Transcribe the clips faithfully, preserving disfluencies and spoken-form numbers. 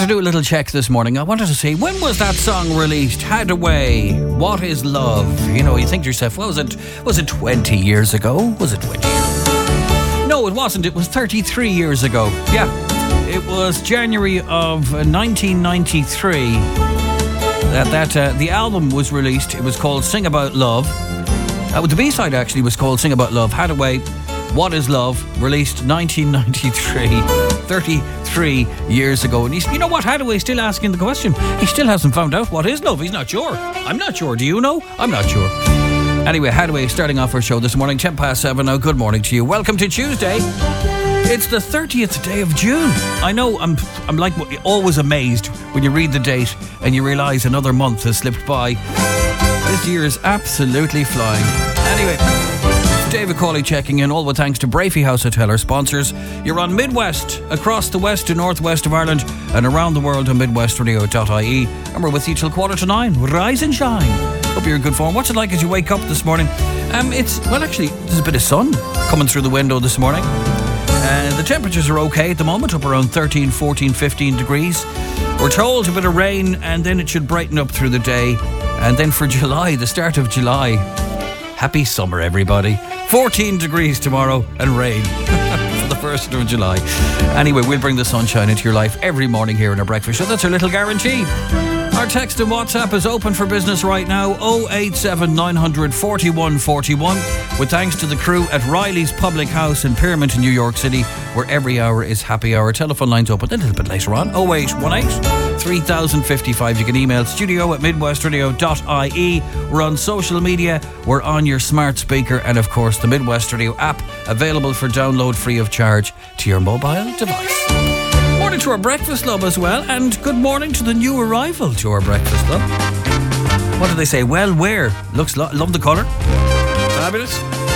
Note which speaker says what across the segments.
Speaker 1: to do a little check this morning. I wanted to see, when was that song released? Hadaway, What Is Love? You know, you think to yourself, well, was it was it twenty years ago? Was it twenty years ago? No, it wasn't. It was thirty-three years ago. Yeah, it was January of nineteen ninety-three that that uh, the album was released. It was called Sing About Love. Uh, the B-side actually was called Sing About Love. Hadaway, What Is Love, released nineteen ninety-three, thirty-three years ago. And he's, you know what, Hadaway's still asking the question. He still hasn't found out what is love. He's not sure. I'm not sure. Do you know? I'm not sure. Anyway, Hadaway starting off our show this morning, ten past seven. Now, good morning to you. Welcome to Tuesday. It's the thirtieth day of June. I know I'm I'm like always amazed when you read the date and you realise another month has slipped by. This year is absolutely flying. Anyway, David Cawley checking in, all with thanks to Brafey House Hotel, our sponsors. You're on Midwest, across the west to northwest of Ireland, and around the world on midwest radio dot I E. And we're with you till quarter to nine. Rise and shine. Hope you're in good form. What's it like as you wake up this morning? Um, it's, well, actually, there's a bit of sun coming through the window this morning. Uh, the temperatures are okay at the moment, up around thirteen, fourteen, fifteen degrees. We're told a bit of rain, and then it should brighten up through the day. And then for July, the start of July, happy summer, everybody. fourteen degrees tomorrow and rain for the first of July. Anyway, we'll bring the sunshine into your life every morning here in our breakfast show. That's our little guarantee. Our text and WhatsApp is open for business right now, oh eight seven nine hundred forty-one forty-one, with thanks to the crew at Riley's Public House in Pyramid in New York City, where every hour is happy hour. Telephone lines open a little bit later on, oh eight one eight, three thousand fifty-five. You can email studio at midwest radio dot I E. We're on social media, we're on your smart speaker, and of course the Midwest Radio app, available for download free of charge to your mobile device. Morning to our Breakfast Club as well, and good morning to the new arrival to our Breakfast Club. What do they say? Well, where? Looks lo- love the colour. Fabulous.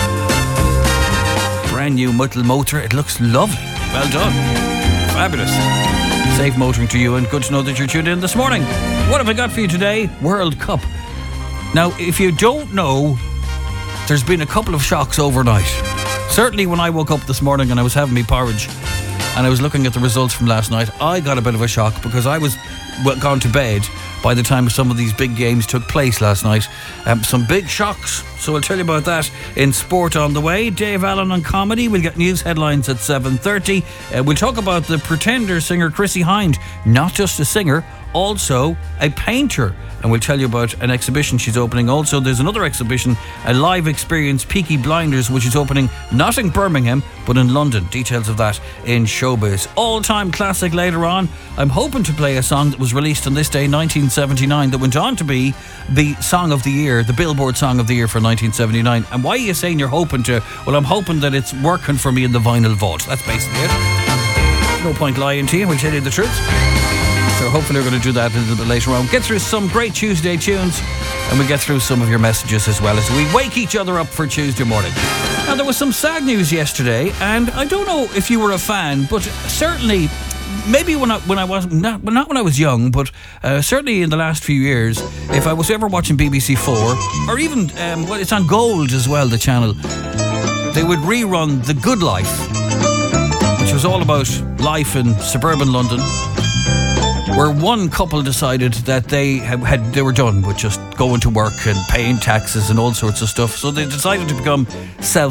Speaker 1: Brand new metal motor. It looks lovely. Well done. Fabulous. Safe motoring to you, and good to know that you're tuned in this morning. What have I got for you today? World Cup. Now, if you don't know, there's been a couple of shocks overnight. Certainly when I woke up this morning and I was having me porridge and I was looking at the results from last night, I got a bit of a shock because I was well, gone to bed by the time some of these big games took place last night. Um, some big shocks, so I'll tell you about that in sport on the way. Dave Allen on comedy. We'll get news headlines at seven thirty. Uh, we'll talk about the Pretender singer Chrissie Hynde, not just a singer, also a painter. And we'll tell you about an exhibition she's opening. Also, there's another exhibition, a live experience, Peaky Blinders, which is opening not in Birmingham, but in London. Details of that in Showbiz. All-time classic later on. I'm hoping to play a song that was released on this day, nineteen seventy-nine, that went on to be the Song of the Year, the Billboard Song of the Year for nineteen seventy-nine. And why are you saying you're hoping to? Well, I'm hoping that it's working for me in the vinyl vault. That's basically it. No point lying to you, we'll tell you the truth. So hopefully we're going to do that a little bit later on. Get through some great Tuesday tunes, and we'll get through some of your messages as well as we wake each other up for Tuesday morning. Now, there was some sad news yesterday, and I don't know if you were a fan, but certainly, maybe when I, when I was, not, not when I was young, but uh, certainly in the last few years, if I was ever watching B B C four, or even, um, well, it's on Gold as well, the channel, they would rerun The Good Life, which was all about life in suburban London, where one couple decided that they had they were done with just going to work and paying taxes and all sorts of stuff. So they decided to become self